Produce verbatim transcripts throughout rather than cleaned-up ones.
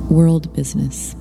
World business.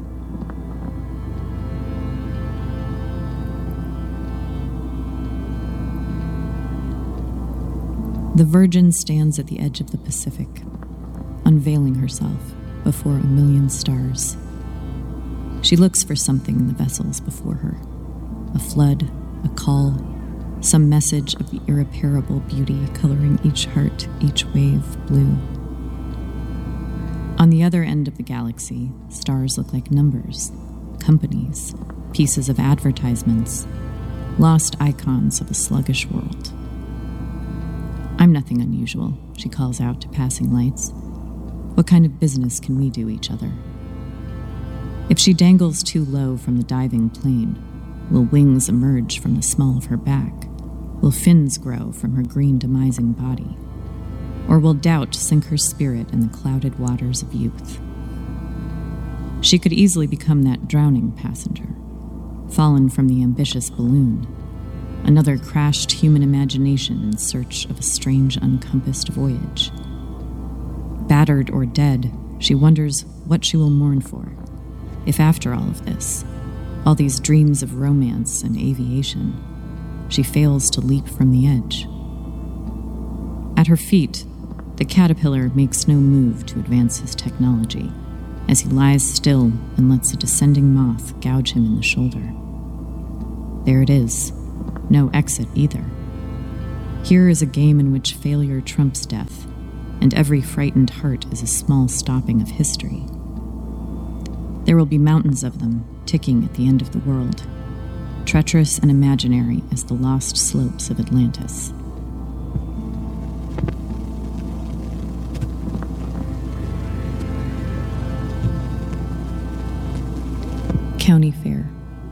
The Virgin stands at the edge of the Pacific, unveiling herself before a million stars. She looks for something in the vessels before her, a flood, a call, some message of the irreparable beauty coloring each heart, each wave blue. On the other end of the galaxy, stars look like numbers, companies, pieces of advertisements, lost icons of a sluggish world. I'm nothing unusual, she calls out to passing lights. What kind of business can we do each other? If she dangles too low from the diving plane, will wings emerge from the small of her back? Will fins grow from her green demising body? Or will doubt sink her spirit in the clouded waters of youth? She could easily become that drowning passenger, fallen from the ambitious balloon, another crashed human imagination in search of a strange, uncompassed voyage. Battered or dead, she wonders what she will mourn for, if after all of this, all these dreams of romance and aviation, she fails to leap from the edge. At her feet, the caterpillar makes no move to advance his technology, as he lies still and lets a descending moth gouge him in the shoulder. There it is. No exit either. Here is a game in which failure trumps death, and every frightened heart is a small stopping of history. There will be mountains of them, ticking at the end of the world, treacherous and imaginary as the lost slopes of Atlantis. County Fair.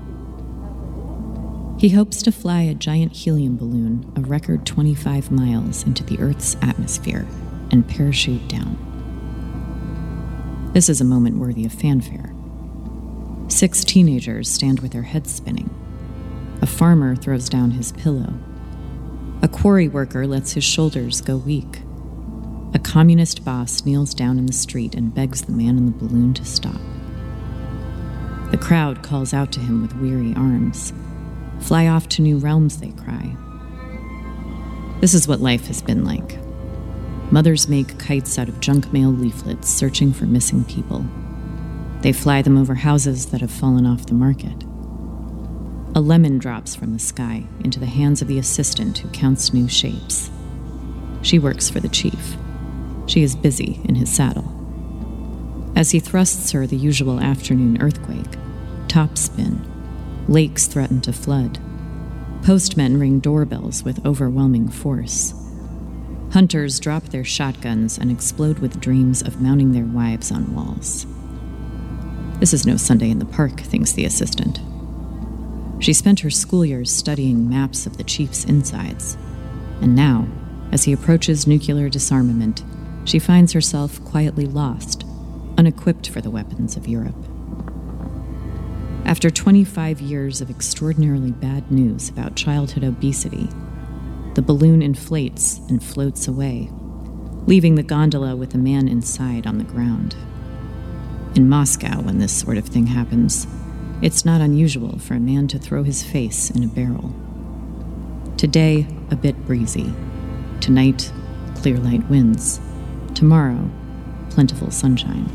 He hopes to fly a giant helium balloon a record twenty-five miles into the Earth's atmosphere and parachute down. This is a moment worthy of fanfare. Six teenagers stand with their heads spinning. A farmer throws down his pillow. A quarry worker lets his shoulders go weak. A communist boss kneels down in the street and begs the man in the balloon to stop. The crowd calls out to him with weary arms. Fly off to new realms, they cry. This is what life has been like. Mothers make kites out of junk mail leaflets searching for missing people. They fly them over houses that have fallen off the market. A lemon drops from the sky into the hands of the assistant who counts new shapes. She works for the chief. She is busy in his saddle. As he thrusts her the usual afternoon earthquake, top spin, lakes threaten to flood. Postmen ring doorbells with overwhelming force. Hunters drop their shotguns and explode with dreams of mounting their wives on walls. This is no Sunday in the park, thinks the assistant. She spent her school years studying maps of the chief's insides, and now, as he approaches nuclear disarmament, she finds herself quietly lost, unequipped for the weapons of Europe. After twenty-five years of extraordinarily bad news about childhood obesity, the balloon inflates and floats away, leaving the gondola with a man inside on the ground. In Moscow, when this sort of thing happens, it's not unusual for a man to throw his face in a barrel. Today, a bit breezy. Tonight, clear light winds. Tomorrow, plentiful sunshine.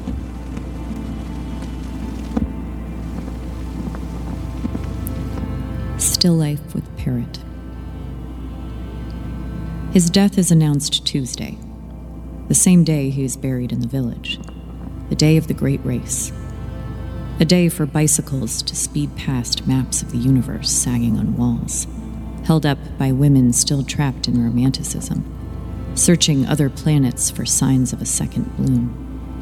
Still life with Parrot. His death is announced Tuesday, the same day he is buried in the village, the day of the great race, a day for bicycles to speed past maps of the universe sagging on walls, held up by women still trapped in romanticism, searching other planets for signs of a second bloom.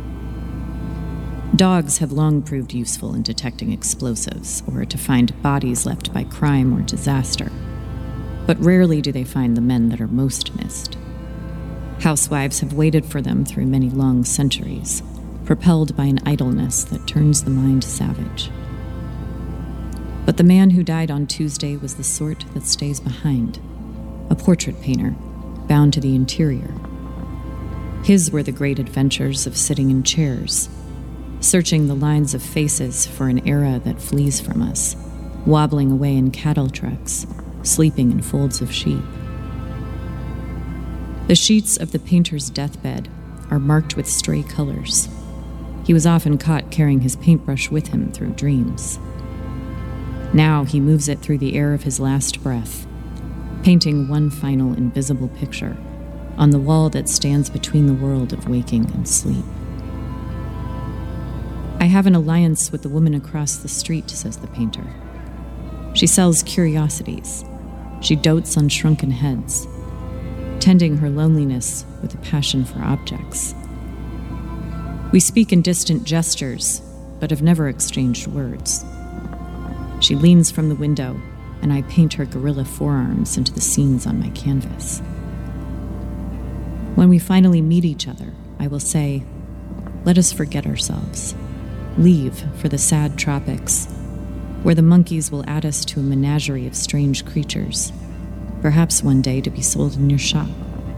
Dogs have long proved useful in detecting explosives or to find bodies left by crime or disaster, but rarely do they find the men that are most missed. Housewives have waited for them through many long centuries, propelled by an idleness that turns the mind savage. But the man who died on Tuesday was the sort that stays behind, a portrait painter, bound to the interior. His were the great adventures of sitting in chairs, searching the lines of faces for an era that flees from us, wobbling away in cattle trucks, sleeping in folds of sheep. The sheets of the painter's deathbed are marked with stray colors. He was often caught carrying his paintbrush with him through dreams. Now he moves it through the air of his last breath, painting one final invisible picture on the wall that stands between the world of waking and sleep. I have an alliance with the woman across the street, says the painter. She sells curiosities. She dotes on shrunken heads, tending her loneliness with a passion for objects. We speak in distant gestures, but have never exchanged words. She leans from the window, and I paint her gorilla forearms into the scenes on my canvas. When we finally meet each other, I will say, let us forget ourselves. Leave for the sad tropics, where the monkeys will add us to a menagerie of strange creatures, perhaps one day to be sold in your shop.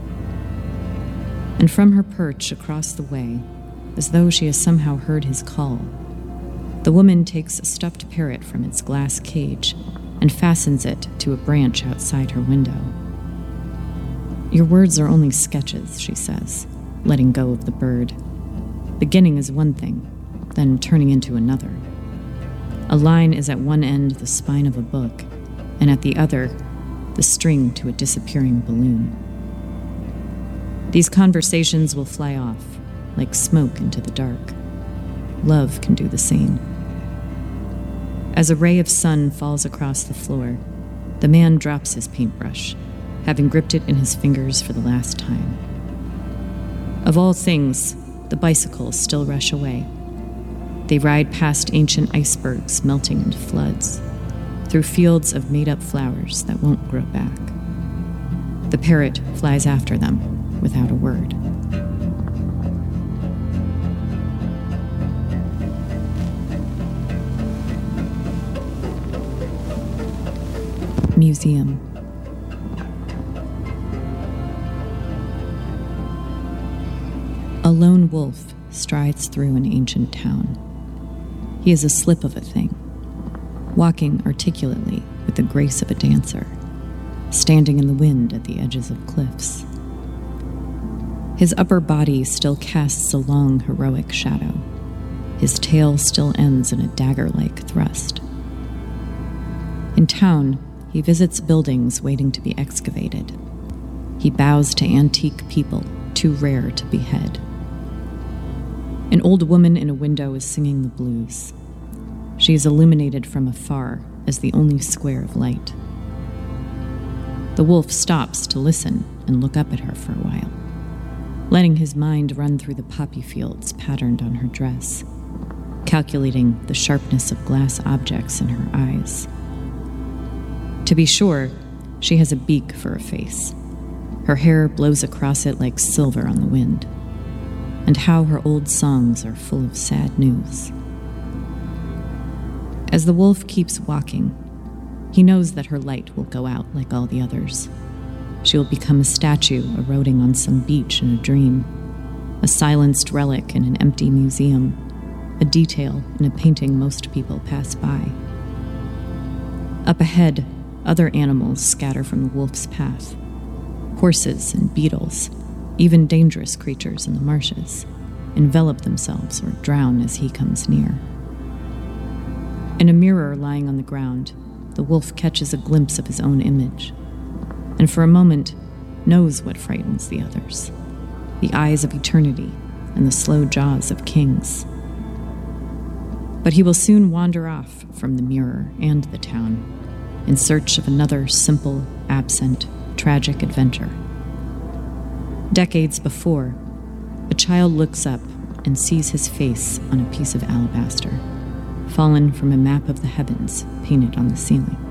And from her perch across the way, as though she has somehow heard his call, the woman takes a stuffed parrot from its glass cage and fastens it to a branch outside her window. Your words are only sketches, she says, letting go of the bird. Beginning is one thing, then turning into another. A line is at one end the spine of a book, and at the other, the string to a disappearing balloon. These conversations will fly off, like smoke into the dark. Love can do the same. As a ray of sun falls across the floor, the man drops his paintbrush, having gripped it in his fingers for the last time. Of all things, the bicycles still rush away. They ride past ancient icebergs melting into floods, through fields of made-up flowers that won't grow back. The parrot flies after them without a word. Museum. A lone wolf strides through an ancient town. He is a slip of a thing, walking articulately with the grace of a dancer, standing in the wind at the edges of cliffs. His upper body still casts a long, heroic shadow. His tail still ends in a dagger-like thrust. In town, he visits buildings waiting to be excavated. He bows to antique people too rare to behead. An old woman in a window is singing the blues. She is illuminated from afar as the only square of light. The wolf stops to listen and look up at her for a while, letting his mind run through the poppy fields patterned on her dress, calculating the sharpness of glass objects in her eyes. To be sure, she has a beak for a face. Her hair blows across it like silver on the wind. And how her old songs are full of sad news. As the wolf keeps walking, he knows that her light will go out like all the others. She will become a statue eroding on some beach in a dream, a silenced relic in an empty museum, a detail in a painting most people pass by. Up ahead, other animals scatter from the wolf's path. Horses and beetles, even dangerous creatures in the marshes, envelop themselves or drown as he comes near. In a mirror lying on the ground, the wolf catches a glimpse of his own image, and for a moment knows what frightens the others, the eyes of eternity and the slow jaws of kings. But he will soon wander off from the mirror and the town in search of another simple, absent, tragic adventure. Decades before, a child looks up and sees his face on a piece of alabaster, fallen from a map of the heavens painted on the ceiling.